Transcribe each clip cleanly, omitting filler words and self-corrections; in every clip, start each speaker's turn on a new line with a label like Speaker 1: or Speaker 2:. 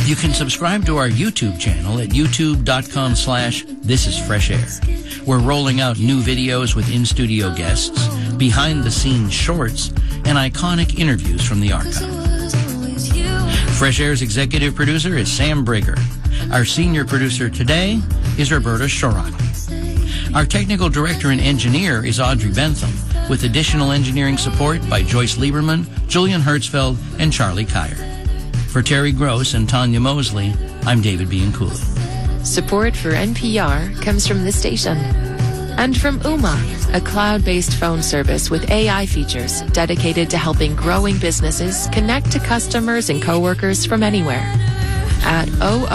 Speaker 1: You can subscribe to our YouTube channel at youtube.com/thisisfreshair. We're rolling out new videos with in-studio guests, behind-the-scenes shorts, and iconic interviews from the archive. Fresh Air's executive producer is Sam Brigger. Our senior producer today is Roberta Shorrock. Our technical director and engineer is Audrey Bentham, with additional engineering support by Joyce Lieberman, Julian Hertzfeld, and Charlie Kyer. For Terry Gross and Tanya Mosley, I'm David Bianculli.
Speaker 2: Support for NPR comes from this station. And from Ooma, a cloud-based phone service with AI features dedicated to helping growing businesses connect to customers and coworkers from anywhere. At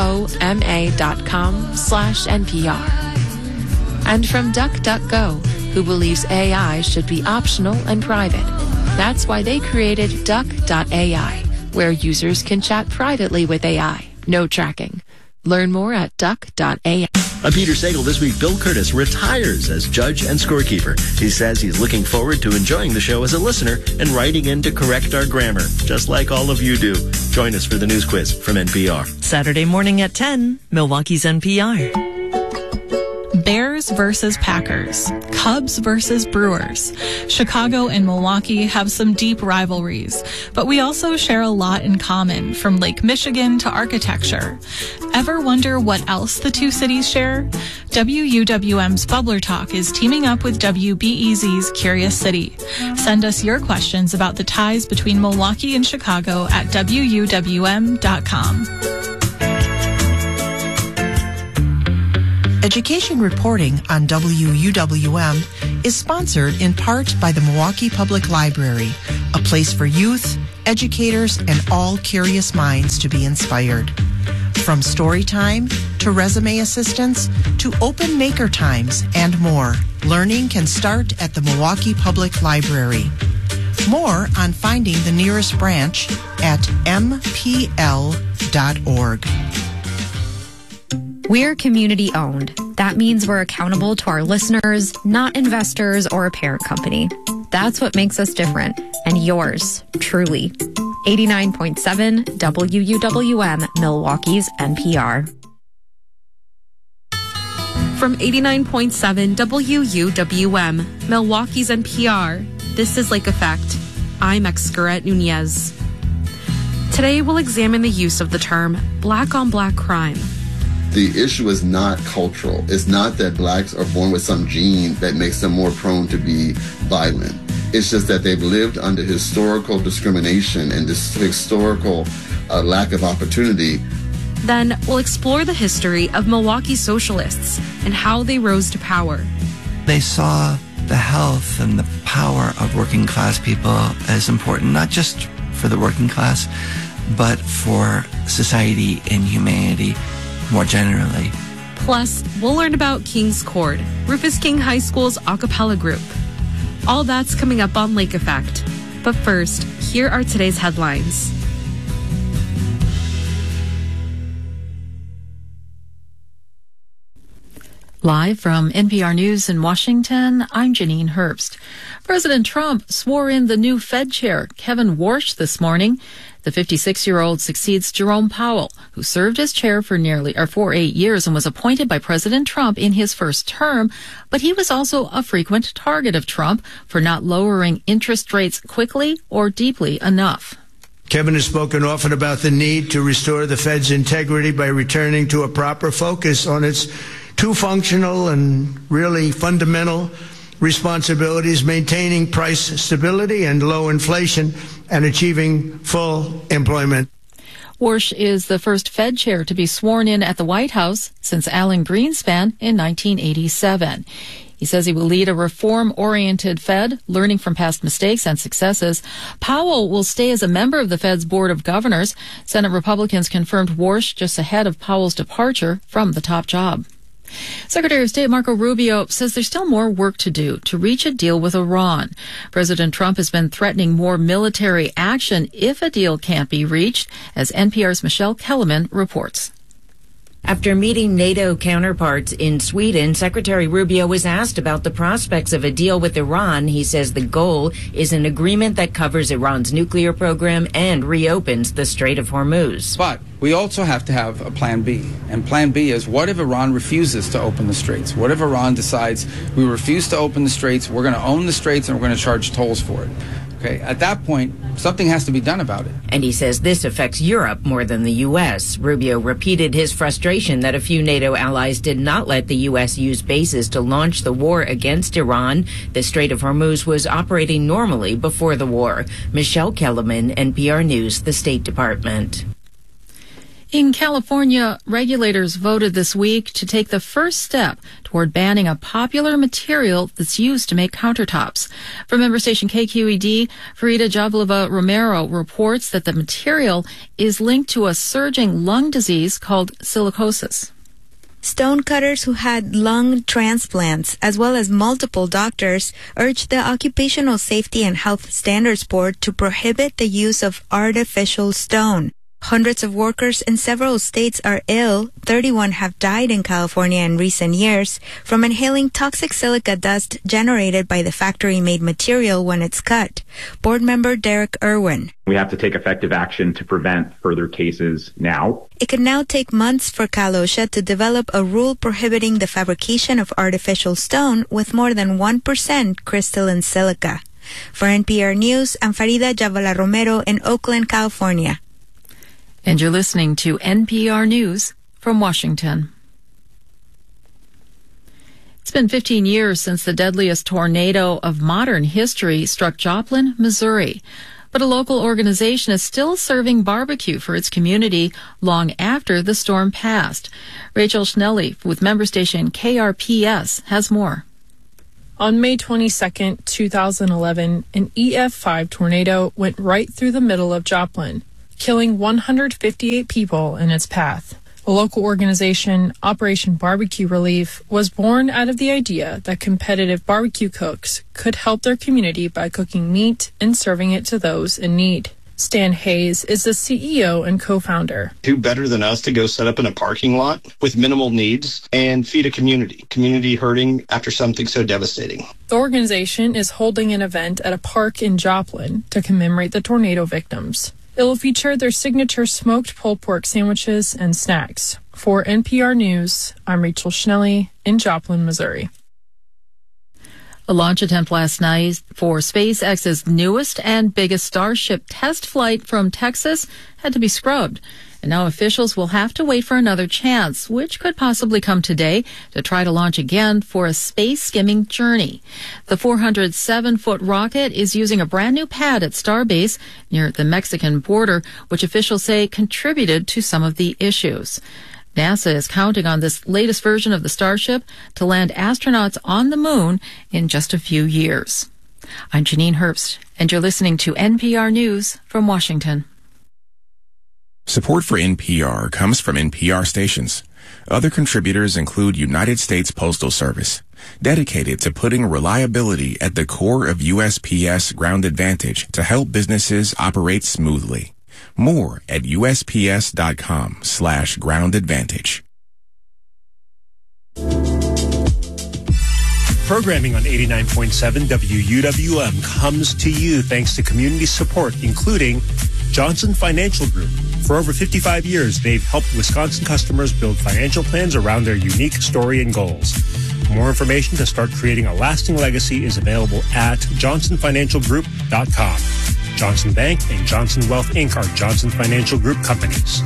Speaker 2: ooma.com/NPR. And from DuckDuckGo, who believes AI should be optional and private. That's why they created Duck.ai, where users can chat privately with AI. No tracking. Learn more at Duck.ai.
Speaker 3: I'm Peter Sagal. This week, Bill Curtis retires as judge and scorekeeper. He says he's looking forward to enjoying the show as a listener and writing in to correct our grammar, just like all of you do. Join us for the news quiz from NPR.
Speaker 4: Saturday morning at 10, Milwaukee's NPR.
Speaker 5: Bears versus Packers, Cubs versus Brewers. Chicago and Milwaukee have some deep rivalries, but we also share a lot in common, from Lake Michigan to architecture. Ever wonder what else the two cities share? WUWM's Bubbler Talk is teaming up with WBEZ's Curious City. Send us your questions about the ties between Milwaukee and Chicago at WUWM.com.
Speaker 6: Education reporting on WUWM is sponsored in part by the Milwaukee Public Library, a place for youth, educators, and all curious minds to be inspired. From story time to resume assistance to open maker times and more, learning can start at the Milwaukee Public Library. More on finding the nearest branch at mpl.org.
Speaker 7: We're community owned. That means we're accountable to our listeners, not investors or a parent company. That's what makes us different, and yours, truly. 89.7 WUWM, Milwaukee's NPR.
Speaker 8: From 89.7 WUWM, Milwaukee's NPR, this is Lake Effect. I'm Excurret Nunez. Today we'll examine the use of the term black-on-black crime.
Speaker 9: The issue is not cultural. It's not that blacks are born with some gene that makes them more prone to be violent. It's just that they've lived under historical discrimination and this historical lack of opportunity.
Speaker 8: Then we'll explore the history of Milwaukee socialists and how they rose to power.
Speaker 10: They saw the health and the power of working class people as important, not just for the working class, but for society and humanity more generally.
Speaker 8: Plus, we'll learn about King's Court, Rufus King High School's a cappella group. All that's coming up on Lake Effect. But first, here are today's headlines.
Speaker 11: Live from NPR News in Washington, I'm Janine Herbst. President Trump swore in the new Fed chair, Kevin Warsh, this morning. The 56-year-old succeeds Jerome Powell, who served as chair for 8 years and was appointed by President Trump in his first term. But he was also a frequent target of Trump for not lowering interest rates quickly or deeply enough.
Speaker 12: Kevin has spoken often about the need to restore the Fed's integrity by returning to a proper focus on its two functional and really fundamental responsibilities: maintaining price stability and low inflation and achieving full employment.
Speaker 11: Warsh is the first Fed chair to be sworn in at the White House since Alan Greenspan in 1987. He says he will lead a reform-oriented Fed, learning from past mistakes and successes. Powell will stay as a member of the Fed's Board of Governors. Senate Republicans confirmed Warsh just ahead of Powell's departure from the top job. Secretary of State Marco Rubio says there's still more work to do to reach a deal with Iran. President Trump has been threatening more military action if a deal can't be reached, as NPR's Michelle Kellerman reports.
Speaker 13: After meeting NATO counterparts in Sweden, Secretary Rubio was asked about the prospects of a deal with Iran. He says the goal is an agreement that covers Iran's nuclear program and reopens the Strait of Hormuz.
Speaker 14: But we also have to have a plan B. And plan B is, what if Iran refuses to open the straits? What if Iran decides we refuse to open the straits, we're going to own the straits, and we're going to charge tolls for it? Okay, at that point, something has to be done about it.
Speaker 13: And he says this affects Europe more than the U.S. Rubio repeated his frustration that a few NATO allies did not let the U.S. use bases to launch the war against Iran. The Strait of Hormuz was operating normally before the war. Michelle Kellerman, NPR News, the State Department.
Speaker 11: In California, regulators voted this week to take the first step toward banning a popular material that's used to make countertops. From member station KQED, Farida Jablova Romero reports that the material is linked to a surging lung disease called silicosis.
Speaker 15: Stonecutters who had lung transplants, as well as multiple doctors, urged the Occupational Safety and Health Standards Board to prohibit the use of artificial stone. Hundreds of workers in several states are ill. 31 have died in California in recent years from inhaling toxic silica dust generated by the factory-made material when it's cut. Board member Derek Irwin.
Speaker 16: We have to take effective action to prevent further cases now.
Speaker 15: It could now take months for Cal OSHA to develop a rule prohibiting the fabrication of artificial stone with more than 1% crystalline silica. For NPR News, I'm Farida Javala Romero in Oakland, California.
Speaker 11: And you're listening to NPR News from Washington. It's been 15 years since the deadliest tornado of modern history struck Joplin, Missouri. But a local organization is still serving barbecue for its community long after the storm passed. Rachel Schnelly with member station KRPS has more.
Speaker 17: On May 22, 2011, an EF5 tornado went right through the middle of Joplin, killing 158 people in its path. A local organization, Operation Barbecue Relief, was born out of the idea that competitive barbecue cooks could help their community by cooking meat and serving it to those in need. Stan Hayes is the CEO and co-founder.
Speaker 18: Who better than us to go set up in a parking lot with minimal needs and feed a community hurting after something so devastating.
Speaker 17: The organization is holding an event at a park in Joplin to commemorate the tornado victims. It will feature their signature smoked pulled pork sandwiches and snacks. For NPR News, I'm Rachel Schnelly in Joplin, Missouri.
Speaker 11: A launch attempt last night for SpaceX's newest and biggest Starship test flight from Texas had to be scrubbed. And now officials will have to wait for another chance, which could possibly come today, to try to launch again for a space-skimming journey. The 407-foot rocket is using a brand new pad at Starbase near the Mexican border, which officials say contributed to some of the issues. NASA is counting on this latest version of the Starship to land astronauts on the moon in just a few years. I'm Janine Herbst, and you're listening to NPR News from Washington.
Speaker 19: Support for NPR comes from NPR stations. Other contributors include United States Postal Service, dedicated to putting reliability at the core of USPS Ground Advantage to help businesses operate smoothly. More at USPS.com/Ground Advantage.
Speaker 20: Programming on 89.7 WUWM comes to you thanks to community support, including Johnson Financial Group. For over 55 years, they've helped Wisconsin customers build financial plans around their unique story and goals. More information to start creating a lasting legacy is available at johnsonfinancialgroup.com. Johnson Bank and Johnson Wealth Inc. are Johnson Financial Group companies.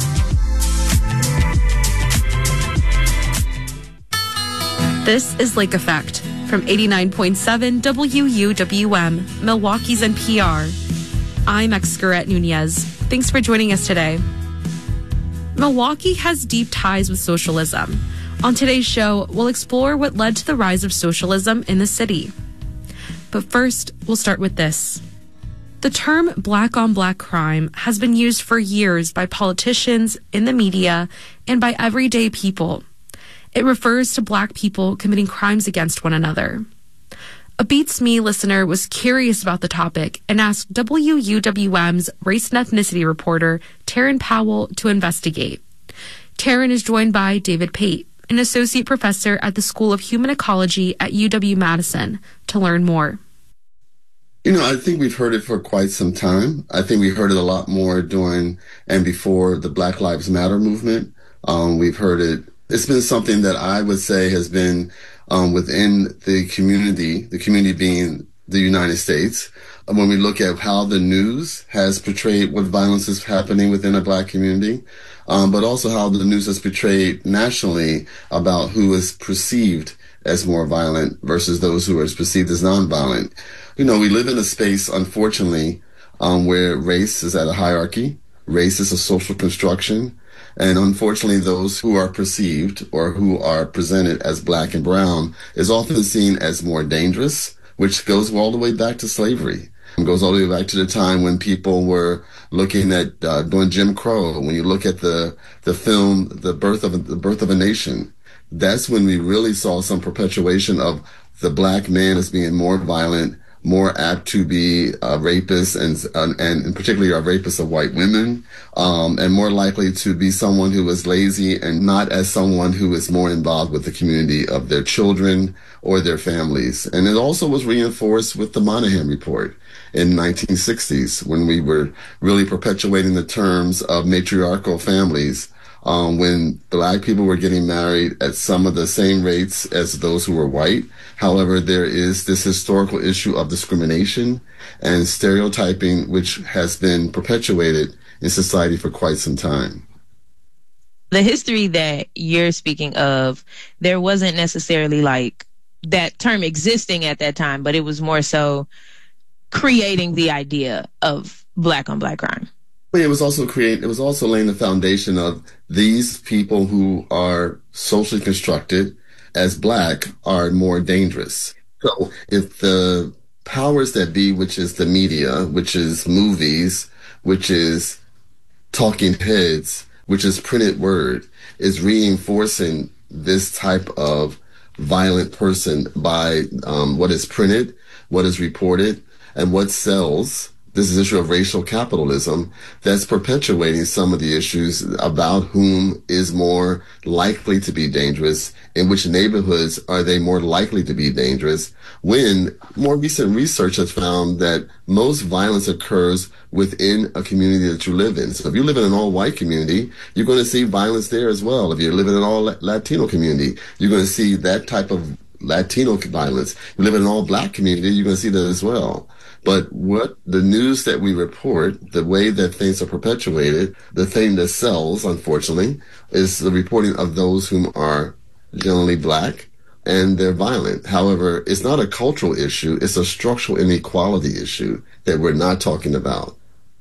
Speaker 8: This is Lake Effect from 89.7 WUWM, Milwaukee's NPR. I'm Excurette Nunez. Thanks for joining us today. Milwaukee has deep ties with socialism. On today's show, we'll explore what led to the rise of socialism in the city. But first, we'll start with this. The term black-on-black crime has been used for years by politicians, in the media, and by everyday people. It refers to black people committing crimes against one another. A Beats Me listener was curious about the topic and asked WUWM's race and ethnicity reporter, Taryn Powell, to investigate. Taryn is joined by David Pate, an associate professor at the School of Human Ecology at UW-Madison, to learn more.
Speaker 9: I think we've heard it for quite some time. I think we heard it a lot more during and before the Black Lives Matter movement. We've heard it. It's been something that I would say has been within the community being the United States. When we look at how the news has portrayed what violence is happening within a Black community, but also how the news has portrayed nationally about who is perceived as more violent versus those who are perceived as nonviolent. We live in a space, unfortunately, where race is at a hierarchy. Race is a social construction. And unfortunately, those who are perceived or who are presented as Black and brown is often seen as more dangerous, which goes all the way back to slavery. It goes all the way back to the time when people were looking at doing Jim Crow. When you look at the film, The Birth of a Nation, that's when we really saw some perpetuation of the Black man as being more violent, more apt to be a rapist and particularly a rapist of white women, and more likely to be someone who is lazy and not as someone who is more involved with the community of their children or their families. And it also was reinforced with the Moynihan Report in the 1960s when we were really perpetuating the terms of matriarchal families, when Black people were getting married at some of the same rates as those who were white. However, there is this historical issue of discrimination and stereotyping, which has been perpetuated in society for quite some time.
Speaker 21: The history that you're speaking of, there wasn't necessarily like that term existing at that time, but it was more so creating the idea of Black on Black crime.
Speaker 9: It was also laying the foundation of these people who are socially constructed as Black are more dangerous. So if the powers that be, which is the media, which is movies, which is talking heads, which is printed word, is reinforcing this type of violent person by what is printed, what is reported, and what sells. This is the issue of racial capitalism that's perpetuating some of the issues about whom is more likely to be dangerous, in which neighborhoods are they more likely to be dangerous, when more recent research has found that most violence occurs within a community that you live in. So if you live in an all-white community, you're going to see violence there as well. If you live in an all-Latino community, you're going to see that type of Latino violence. If you live in an all-Black community, you're going to see that as well. But what the news that we report, the way that things are perpetuated, the thing that sells, unfortunately, is the reporting of those whom are generally Black and they're violent. However, it's not a cultural issue. It's a structural inequality issue that we're not talking about.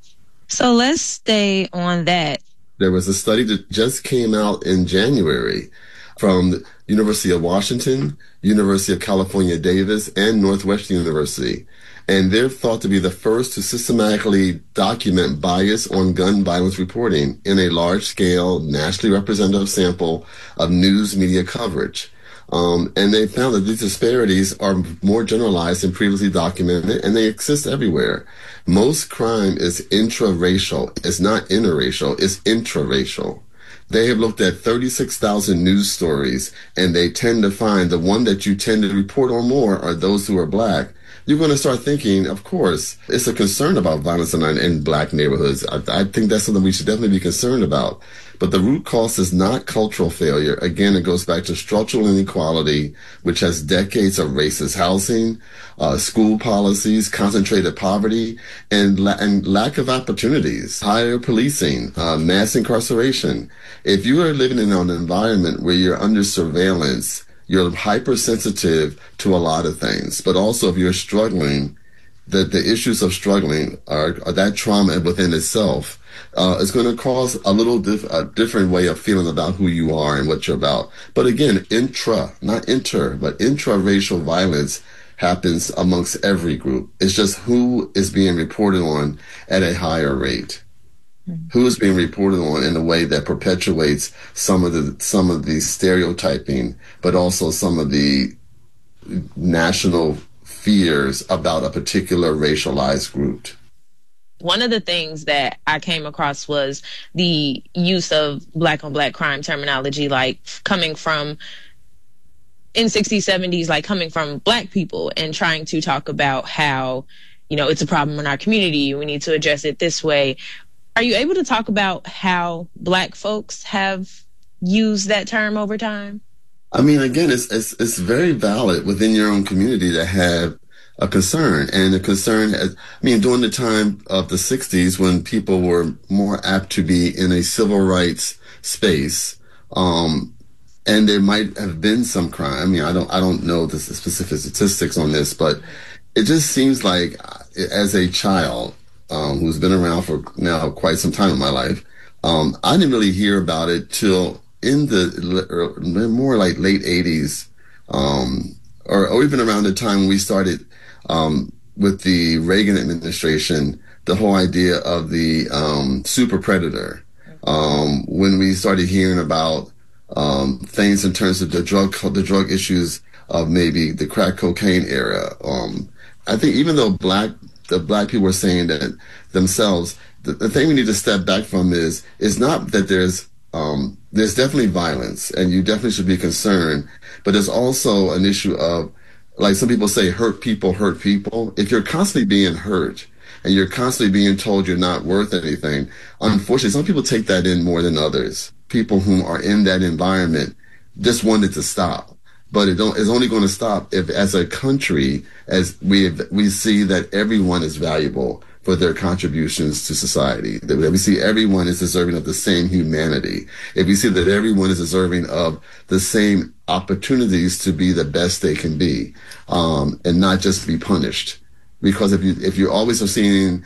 Speaker 21: So let's stay on that.
Speaker 9: There was a study that just came out in January from the University of Washington, University of California, Davis, and Northwestern University. And they're thought to be the first to systematically document bias on gun violence reporting in a large-scale, nationally representative sample of news media coverage. And they found that these disparities are more generalized than previously documented, and they exist everywhere. Most crime is intraracial. It's not interracial. It's intraracial. They have looked at 36,000 news stories, and they tend to find the one that you tend to report on more are those who are Black. You're going to start thinking, of course, it's a concern about violence in Black neighborhoods. I think that's something we should definitely be concerned about. But the root cause is not cultural failure. Again, it goes back to structural inequality, which has decades of racist housing, school policies, concentrated poverty, and lack of opportunities, higher policing, mass incarceration. If you are living in an environment where you're under surveillance, you're hypersensitive to a lot of things, but also if you're struggling, the issues of struggling are that trauma within itself is going to cause a different way of feeling about who you are and what you're about. But again, not intra-racial violence happens amongst every group. It's just who is being reported on at a higher rate. Who is being reported on in a way that perpetuates some of the stereotyping, but also some of the national fears about a particular racialized group.
Speaker 21: one of the things that I came across was the use of black on black crime terminology, like coming from in 60s, 70s, like coming from black people and trying to talk about how, you know, it's a problem in our community. We need to address it this way. Are you able to talk about how black folks have used that term over time?
Speaker 9: I mean, again, it's very valid within your own community to have a concern. And the concern has, I mean, during the time of the 60s when people were more apt to be in a civil rights space, and there might have been some crime. I mean, I don't know the specific statistics on this, but it just seems like as a child, who's been around for now quite some time in my life, I didn't really hear about it till in the more like late 80s, or even around the time when we started with the Reagan administration, the whole idea of the super predator. When we started hearing about things in terms of the drug issues of maybe the crack cocaine era. I think even though the black people were saying that themselves, the thing we need to step back from is not that there's definitely violence and you definitely should be concerned, but there's also an issue of, like some people say, hurt people hurt people. If you're constantly being hurt and you're constantly being told you're not worth anything, unfortunately, some people take that in more than others. People who are in that environment just want it to stop. But it's only going to stop if, as a country, as we see that everyone is valuable for their contributions to society. That we see everyone is deserving of the same humanity. If we see that everyone is deserving of the same opportunities to be the best they can be, and not just be punished. Because if you always are seeing,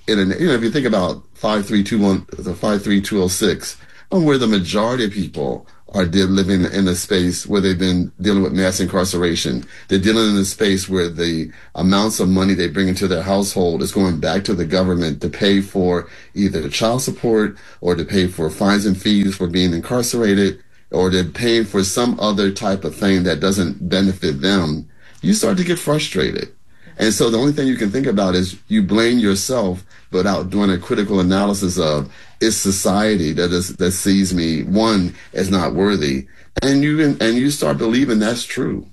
Speaker 9: if you think about 53201, the 53206, where the majority of people are living in a space where they've been dealing with mass incarceration. They're dealing in a space where the amounts of money they bring into their household is going back to the government to pay for either the child support or to pay for fines and fees for being incarcerated, or they're paying for some other type of thing that doesn't benefit them. You start to get frustrated. And so the only thing you can think about is you blame yourself without doing a critical analysis of, it's society that sees me, one, as not worthy. And you start believing that's true.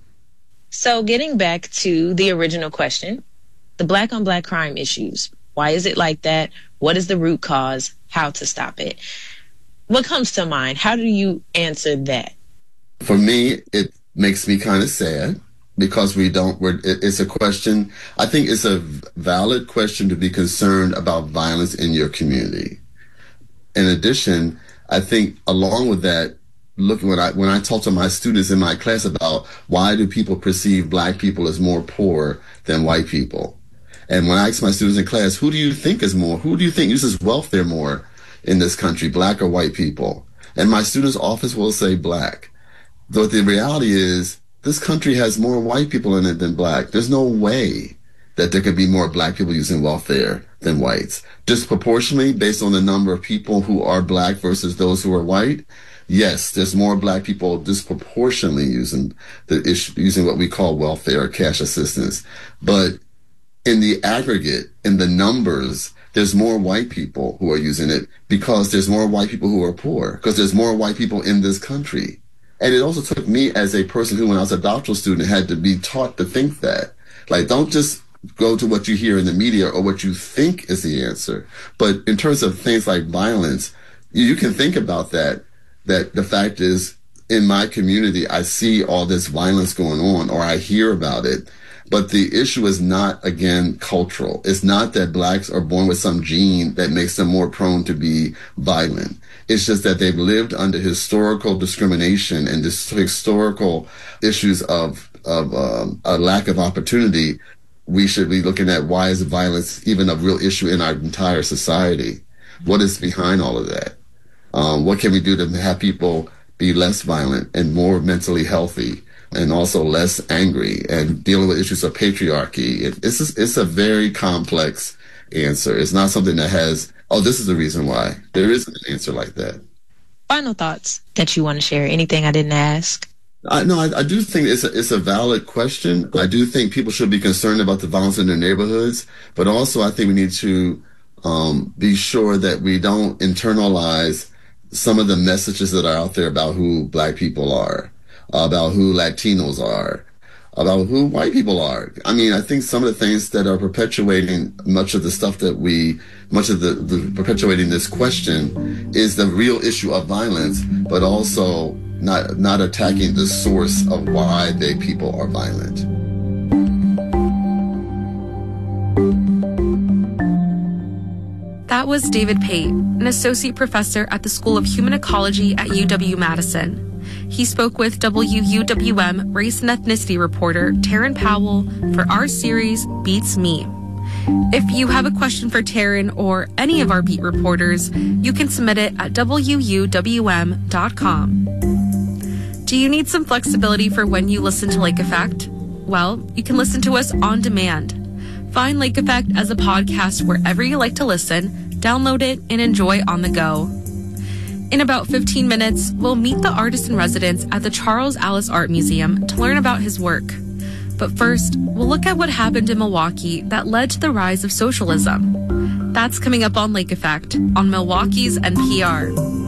Speaker 21: So getting back to the original question, the black on black crime issues. Why is it like that? What is the root cause? How to stop it? What comes to mind? How do you answer that?
Speaker 9: For me, it makes me kind of sad. Because it's a question, I think it's a valid question to be concerned about violence in your community. In addition, I think along with that, when I talk to my students in my class about why do people perceive black people as more poor than white people? And when I ask my students in class, who do you think uses welfare more in this country, black or white people? And my students' office will say black. Though the reality is, this country has more white people in it than black. There's no way that there could be more black people using welfare than whites. Disproportionately, based on the number of people who are black versus those who are white, yes, there's more black people disproportionately using what we call welfare or cash assistance. But in the aggregate, in the numbers, there's more white people who are using it because there's more white people who are poor, because there's more white people in this country. And it also took me as a person who, when I was a doctoral student, had to be taught to think that. Like, don't just go to what you hear in the media or what you think is the answer. But in terms of things like violence, you can think about that the fact is, in my community, I see all this violence going on, or I hear about it. But the issue is not, again, cultural. It's not that blacks are born with some gene that makes them more prone to be violent. It's just that they've lived under historical discrimination and historical issues of a lack of opportunity. We should be looking at, why is violence even a real issue in our entire society? What is behind all of that? What can we do to have people be less violent and more mentally healthy, and also less angry, and dealing with issues of patriarchy? It's a very complex answer. It's not something that has, this is the reason why. There isn't an answer like that.
Speaker 21: Final thoughts that you want to share? Anything I didn't ask?
Speaker 9: I do think it's a valid question. I do think people should be concerned about the violence in their neighborhoods, but also I think we need to be sure that we don't internalize some of the messages that are out there about who Black people are, about who Latinos are, about who white people are. I mean, I think some of the things that are perpetuating much of the stuff that perpetuating this question is the real issue of violence, but also not attacking the source of why they people are violent.
Speaker 8: That was David Pate, an associate professor at the School of Human Ecology at UW-Madison. He spoke with WUWM race and ethnicity reporter Taryn Powell for our series Beats Me. If you have a question for Taryn or any of our beat reporters, you can submit it at WUWM.com. Do you need some flexibility for when you listen to Lake Effect? Well, you can listen to us on demand. Find Lake Effect as a podcast wherever you like to listen, download it, and enjoy on the go. In about 15 minutes, we'll meet the artist in residence at the Charles Allis Art Museum to learn about his work. But first, we'll look at what happened in Milwaukee that led to the rise of socialism. That's coming up on Lake Effect on Milwaukee's NPR.